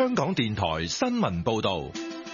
香港電台新聞報道。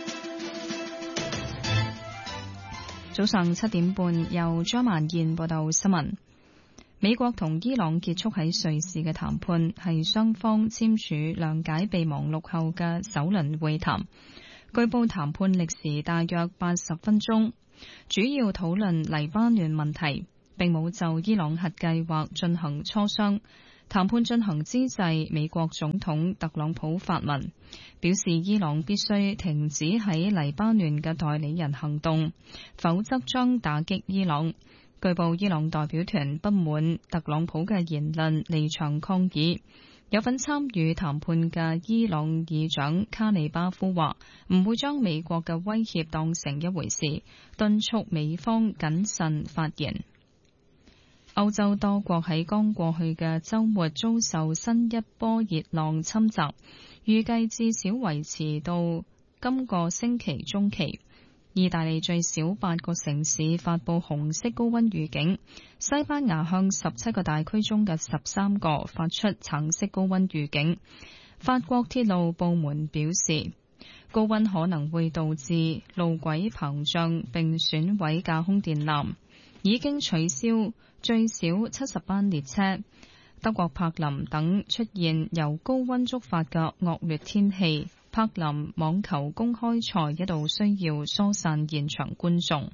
早上7點半，由張曼燕報道新聞。美國同伊朗結束喺瑞士嘅談判，係雙方簽署諒解備忘錄後嘅首輪會談。據報談判歷時大約80分鐘，主要討論黎巴嫩問題，並冇就伊朗核計劃進行磋商。談判進行之際，美國總統特朗普發文，表示伊朗必須停止喺黎巴嫩嘅代理人行動，否則將打擊伊朗。據報伊朗代表團不滿特朗普嘅言論，離場抗議。有份參與談判嘅伊朗議長卡尼巴夫話唔會將美國嘅威脅當成一回事，敦促美方謹慎發言。歐洲多國喺剛過去嘅週末遭受新一波熱浪侵襲，預計至少維持到今個星期中期。意大利最少8個城市發布紅色高溫預警，西班牙向17個大區中嘅13個發出橙色高溫預警。法國鐵路部門表示，高溫可能會導致路軌膨脹並損毀架空電纜，已經取消最少70班列車。德國柏林等出現由高溫觸發嘅惡劣天氣，柏林網球公開賽一度需要疏散現場觀眾。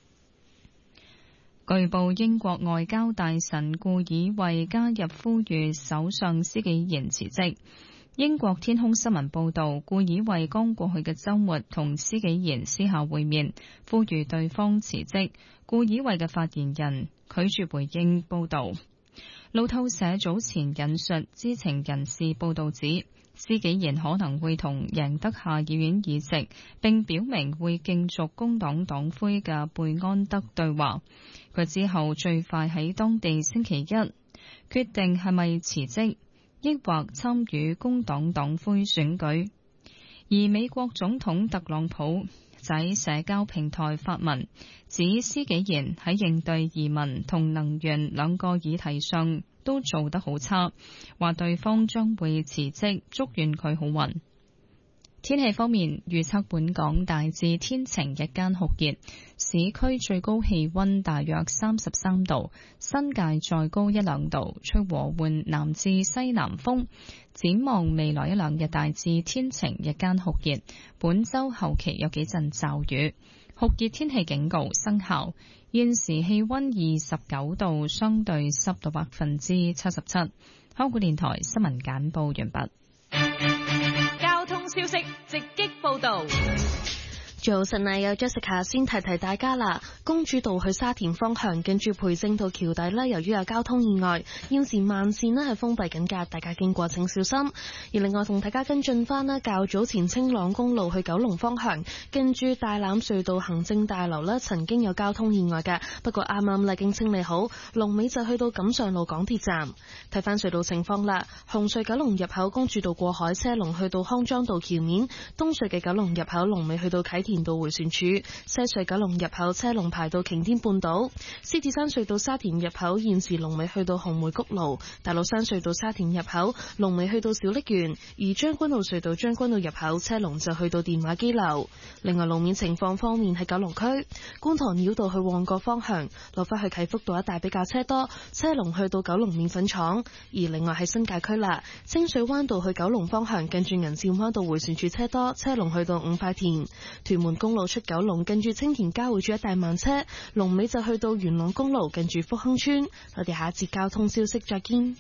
據報英國外交大臣顧爾惠加入呼籲首相施紀賢辭職。英國天空新聞報導，顧爾惠剛過去嘅週末同施紀賢私下會面，呼籲對方辭職。顧爾惠嘅發言人拒絕回應報導。路透社早前引述知情人士報導指，施紀賢可能會同贏得下議院議席，並表明會競逐工黨黨魁嘅貝安德對話。佢之後最快喺當地星期一決定係咪辭職，抑或參與工黨黨魁選舉。而美國總統特朗普喺社交平台發文，指施紀賢喺應對移民同能源兩個議題上都做得好差，話對方將會辭職，祝願佢好運。天氣方面，預測本港大致天晴，日間酷熱，市區最高氣溫大約33度，新界再高1-2度，吹和緩南至西南風。展望未來1-2日大致天晴，日間酷熱，本週後期有幾陣驟雨，酷熱天氣警告生效。現時氣溫29度，相對濕度77%。香港電台新聞簡報完畢。 交通消息直擊報道。 早晨啊，有 Jessica 先提提大家啦。公主道去沙田方向，近住培正道橋底由於有交通意外，現時慢線係封閉緊㗎，大家經過請小心。而另外同大家跟進翻較早前青朗公路去九龍方向，近住大欖隧道行政大樓曾經有交通意外㗎，不過啱啱已經清理好，龍尾就去到錦上路港鐵站。睇翻隧道情況啦，紅隧九龍入口公主道過海車龍去到康莊道橋面，東隧嘅九龍入口龍尾去到啟田道迴旋處，西隧九龍入口車龍排到擎天半島，獅子山隧道沙田入口現時龍尾去到紅梅谷路，大老山隧道沙田入口龍尾去到小瀝源，而將軍澳隧道將軍澳入口車龍就去到電話機樓。另外路面情況方面，喺九龍區觀塘繞道去旺角方向落返去啟福道一帶比較車多，車龍去到九龍麵粉廠。而另外喺新界區啦，清水灣道去九龍方向近住銀線灣道迴旋處車多，車龍去到五塊田。屯門公路出九龍近住青田交匯處一帶慢車，龍尾就去到元朗公路近住福亨村。我哋下一節交通消息再見。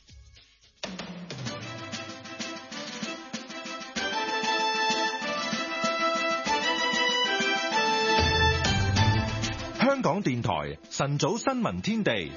香港電台晨早新聞天地。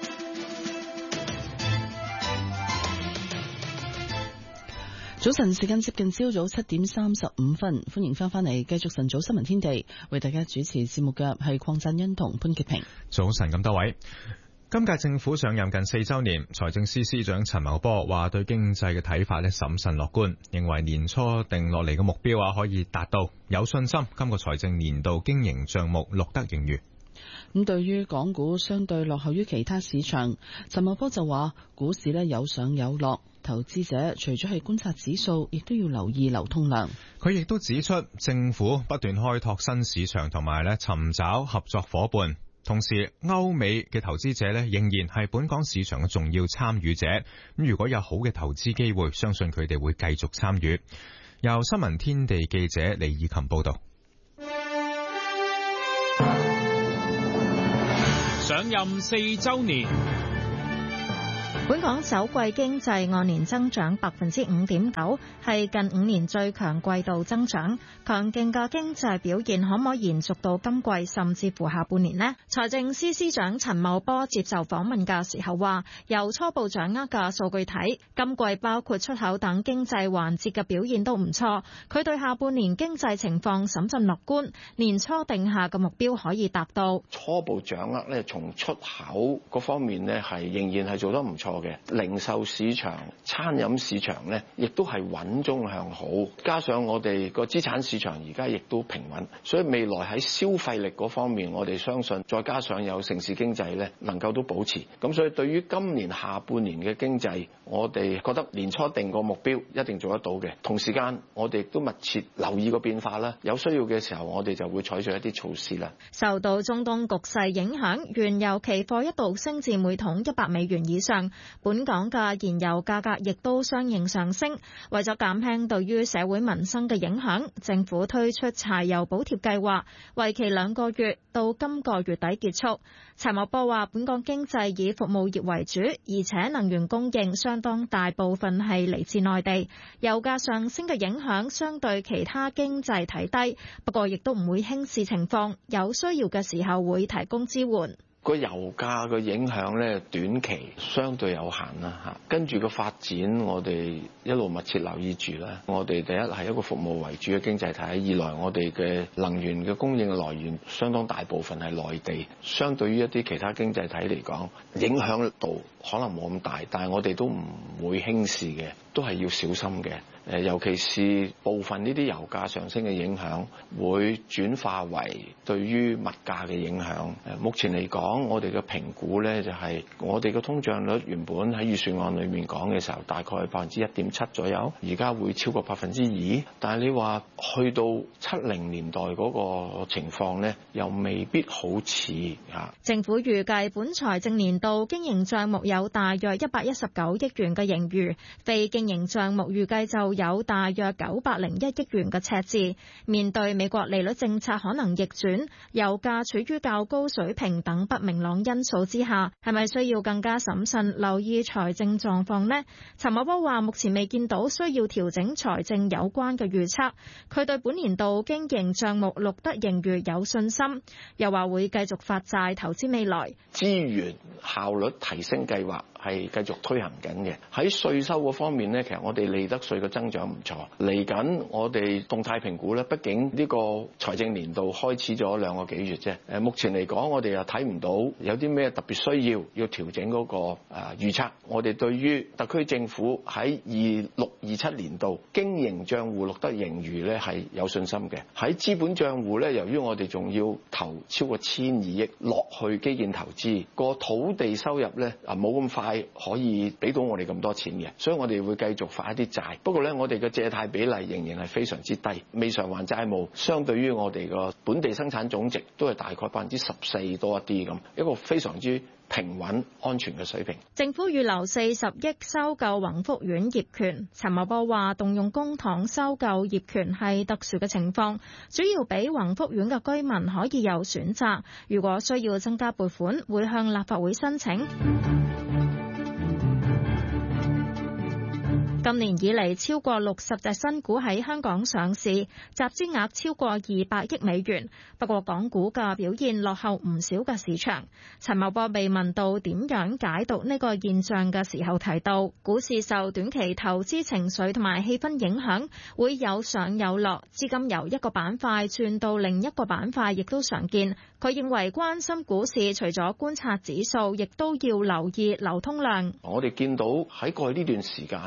早晨時間接近朝早7點35分，歡迎翻嚟繼續晨早新聞天地，為大家主持節目嘅係鄺振欣同潘潔平。 早晨咁多位，今屆政府上任近4週年，財政司司長陳茂波話對經濟嘅睇法審慎樂觀，認為年初定落嚟嘅目標可以達到，有信心今個財政年度經營帳目錄得盈餘。 咁對於港股相對落後於其他市場，陳茂波就話股市有上有落， 投資者除咗係觀察指數，亦都要留意流通量。 佢亦都指出，政府不斷開拓新市場同埋尋找合作夥伴。同時，歐美嘅投資者仍然係本港市場嘅重要參與者。咁如果有好嘅投資機會，相信佢哋會繼續參與。由新聞天地記者李以琴報道。 上任4週年。 本港首季經濟按年增長5.9%，係近5年最強季度增長。強勁嘅經濟表現可唔可以延續到今季，甚至乎下半年呢？財政司司長陳茂波接受訪問嘅時候話，由初步掌握嘅數據睇，今季包括出口等經濟環節嘅表現都唔錯。佢對下半年經濟情況審慎樂觀，年初定下嘅目標可以達到。 初步掌握咧，從出口嗰方面呢，係仍然係做得唔錯嘅。零售市場、餐飲市場呢，亦都係穩中向好。加上我哋個資產市場而家亦都平穩，所以未來喺消費力嗰方面，我哋相信再加上有城市經濟呢，能夠都保持。咁所以對於今年下半年嘅經濟，我哋覺得年初定個目標一定做得到嘅。同時間我哋都密切留意個變化啦，有需要嘅時候我哋就會採取一啲措施啦。 受到中東局勢影響，原油期貨一度升至每桶$100以上。本港嘅燃油價格亦都相應上升，為咗減輕對於社會民生嘅影響，政府推出柴油補貼計劃，為期2個月，到今個月底結束。陳茂波話：本港經濟以服務業為主，而且能源供應相當大部分係嚟自內地，油價上升嘅影響相對其他經濟體低，不過亦都唔會輕視情況，有需要嘅時候會提供支援。 個油價嘅影響咧，短期相對有限啦嚇。跟住個發展，我哋一路密切留意住啦。我哋第一係一個服務為主嘅經濟體，二來我哋嘅能源嘅供應嘅來源相當大部分係內地，相對於一啲其他經濟體嚟講，影響度可能冇咁大，但係我哋都唔會輕視嘅，都係要小心嘅。尤其是部分呢啲油價上升嘅影響，會轉化為對於物價嘅影響。目前嚟講，我哋嘅評估呢，就係我哋嘅通脹率原本喺預算案裏面講嘅時候，大概1.7%左右，而家會超過2%。但係你話去到70年代嗰個情況呢，又未必好似嚇。 政府預計本財政年度經營帳目有大約119億元嘅盈餘，非經營帳目預計就有大約901億元嘅赤字。面對美國利率政策可能逆轉，油價處於較高水平等不明朗因素之下，係咪需要更加審慎留意財政狀況呢？陳茂波話：目前未見到需要調整財政有關嘅預測。佢對本年度經營帳目錄得盈餘有信心，又話會繼續發債投資未來。 資源效率提升計劃係繼續推行緊嘅。喺稅收嗰方面呢，其實我哋利得稅嘅增長唔錯。嚟緊我哋動態評估咧，畢竟呢個財政年度開始咗2個幾月啫。目前嚟講，我哋又睇唔到有啲咩特別需要調整嗰個預測。我哋對於特區政府喺26-27年度經營帳戶錄得盈餘咧係有信心嘅。喺資本帳戶咧，由於我哋仲要投超過1,200億落去基建投資，個土地收入咧冇咁快可以俾到我哋咁多錢嘅，所以我哋會繼續發一啲債。不過咧，我哋嘅借貸比例仍然係非常之低，未償還債務相對於我哋個本地生產總值都係大概14%多一啲咁，一個非常之平穩安全嘅水平。 政府預留40億收購宏福苑業權。陳茂波話：動用公帑收購業權係特殊嘅情況，主要俾宏福苑嘅居民可以有選擇。如果需要增加撥款，會向立法會申請。今年以嚟，超過60隻新股喺香港上市，集資額超過200億美元。不過，港股嘅表現落後唔少嘅市場。陳茂波被問到點樣解讀呢個現象嘅時候，提到股市受短期投資情緒同埋氣氛影響，會有上有落，資金由一個板塊轉到另一個板塊亦都常見。佢認為關心股市，除咗觀察指數，亦都要留意流通量。 我哋見到喺過去呢段時間呢，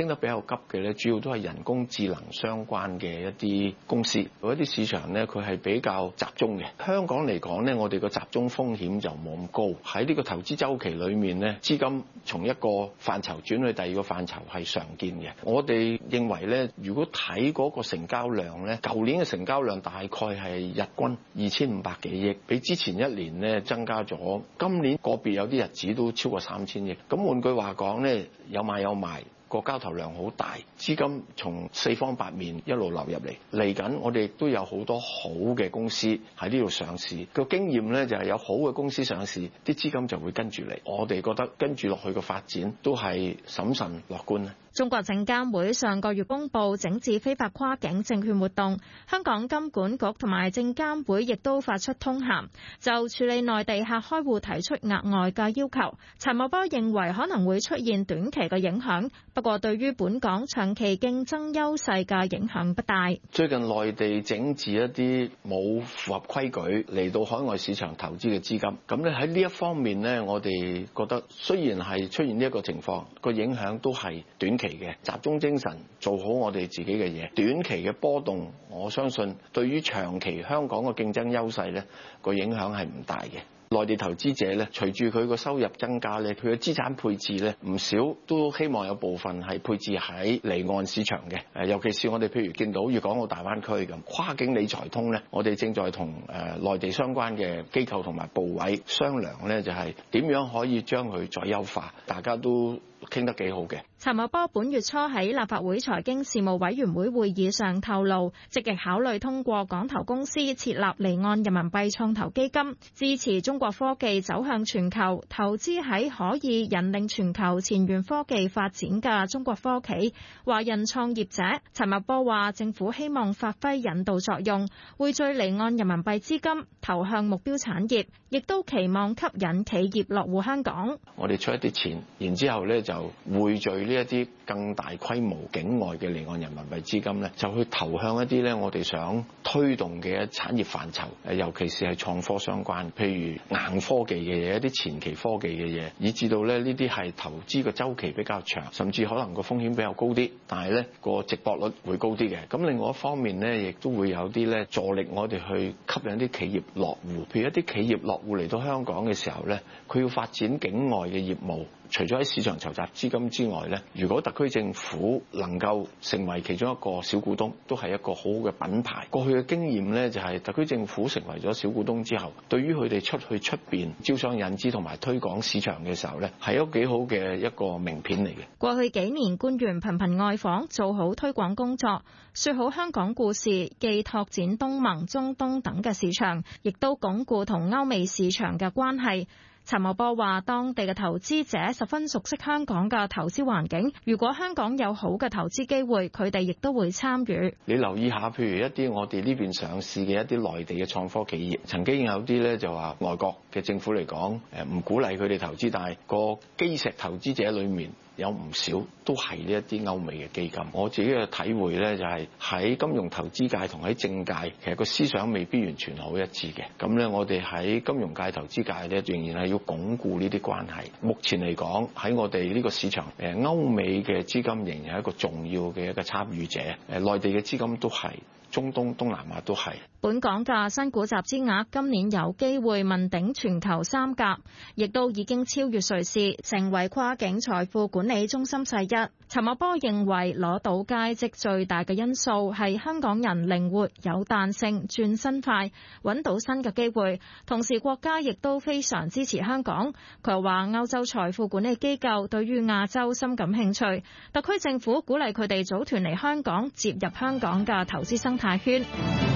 升得比較急嘅咧，主要都係人工智能相關嘅一啲公司，嗰一啲市場咧佢係比較集中嘅。香港嚟講咧，我哋個集中風險就冇咁高。喺呢個投資週期裏面咧，資金從一個範疇轉去第二個範疇係常見嘅。我哋認為咧，如果睇嗰個成交量咧，舊年嘅成交量大概係日均2500幾億，比之前一年咧增加咗。今年個別有啲日子都超過3000億。咁換句話講咧，有買有賣。個交投量好大，資金從四方八面一路流入嚟。嚟緊我哋亦都有好多好嘅公司喺呢度上市。個經驗咧就係有好嘅公司上市，啲資金就會跟住嚟。我哋覺得跟住落去嘅發展都係審慎樂觀咧。 中國證監會上個月公布整治非法跨境證券活動，香港金管局同埋證監會亦都發出通函，就處理內地客開戶提出額外嘅要求。陳茂波認為可能會出現短期嘅影響，不過對於本港長期競爭優勢嘅影響不大。 最近內地整治一啲冇符合規矩嚟到海外市場投資嘅資金，咁咧喺呢一方面呢，我哋覺得雖然係出現呢一個情況，個影響都係短期嘅，集中精神做好我哋自己嘅嘢。短期嘅波動，我相信對於長期香港嘅競爭優勢呢個影響係唔大嘅。內地投資者咧，隨住佢個收入增加咧，佢嘅資產配置咧唔少，都希望有部分係配置喺離岸市場嘅。尤其是我哋譬如見到粵港澳大灣區咁跨境理財通咧，我哋正在同內地相關嘅機構同埋部委商量咧，就係點樣可以將佢再優化，大家都傾得幾好嘅。 陳茂波本月初喺立法會財經事務委員會會議上透露，積極考慮通過港投公司設立離岸人民幣創投基金，支持中國科技走向全球，投資喺可以引領全球前沿科技發展嘅中國科企、華人創業者。陳茂波話，政府希望發揮引導作用，匯聚離岸人民幣資金投向目標產業，亦都期望吸引企業落戶香港。 我哋出一啲錢，然之後咧就匯聚呢一啲更大規模境外嘅離岸人民幣資金咧，就去投向一啲咧我哋想推動嘅產業範疇，尤其是係創科相關，譬如硬科技嘅嘢，一啲前期科技嘅嘢，以至到咧呢啲係投資嘅週期比較長，甚至可能個風險比較高啲，但係咧個值博率會高啲嘅。咁另外一方面咧，亦都會有啲咧助力我哋去吸引啲企業落戶，譬如一啲企業落戶嚟到香港嘅時候咧，佢要發展境外嘅業務。除咗喺市場籌集資金之外咧，如果特區政府能夠成為其中一個小股東，都係一個好好嘅品牌。過去嘅經驗咧，就係特區政府成為咗小股東之後，對於佢哋出去出邊招商引資同埋推廣市場嘅時候咧，係一個幾好嘅一個名片嚟嘅。 過去幾年官員頻頻外訪，做好推廣工作，說好香港故事，既拓展東盟、中東等嘅市場，亦都鞏固同歐美市場嘅關係。陳茂波話，當地嘅投資者十分熟悉香港嘅投資環境，如果香港有好嘅投資機會，佢哋亦都會參與。你留意下，譬如一啲我哋呢邊上市嘅一啲內地嘅創科企業，曾經有啲咧就話外國嘅政府嚟講，唔鼓勵佢哋投資，但係個基石投資者裏面有唔少都係呢一啲歐美嘅基金。我自己嘅體會咧，就係喺金融投資界同喺政界，其實個思想未必完全好一致嘅。咁咧，我哋喺金融界、投資界咧，仍然係要鞏固呢啲關係。目前嚟講，喺我哋呢個市場，歐美嘅資金仍然係一個重要嘅一個參與者，內地嘅資金都係。中東、東南亞都係。本港嘅新股集資額今年有機會問鼎全球3甲，亦都已經超越瑞士，成為跨境財富管理中心之一。陳茂波認為攞到佳績最大嘅因素係香港人靈活有彈性，轉身快，揾到新嘅機會。同時國家亦都非常支持香港。佢又話歐洲財富管理機構對於亞洲深感興趣，特區政府鼓勵佢哋組團嚟香港，接入香港嘅投資生態圈。